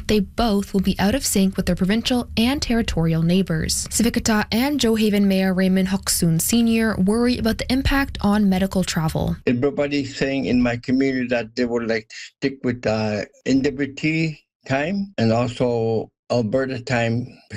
they both will be out of sync with their provincial and territorial neighbours. Sivikata and Johaven Mayor Raymond Hoksoon Sr. worry about the impact on medical travel. Everybody's saying in my community that they would like to stick with NWT time and also Alberta time